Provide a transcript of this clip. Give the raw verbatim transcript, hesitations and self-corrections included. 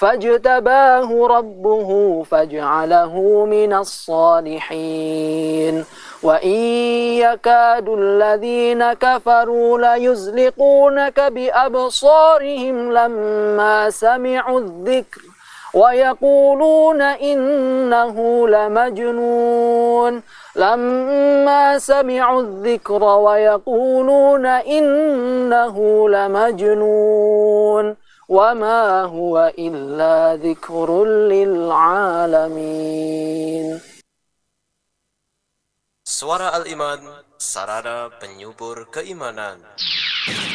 فاجتباه ربه فجعله من الصالحين وإن يكاد الذين كفروا ليزلقونك بأبصارهم لما سمعوا الذكر ويقولون إنه لمجنون لما سمعوا الذكر ويقولون إنه لمجنون وما هو إلا ذكر للعالمين. Suara Al-Iman, sarana penyubur keimanan.